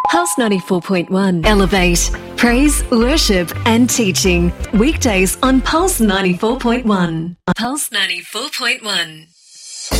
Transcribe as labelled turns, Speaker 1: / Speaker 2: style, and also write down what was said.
Speaker 1: Pulse 94.1. Elevate. Praise, worship and teaching. Weekdays on Pulse 94.1. Pulse 94.1.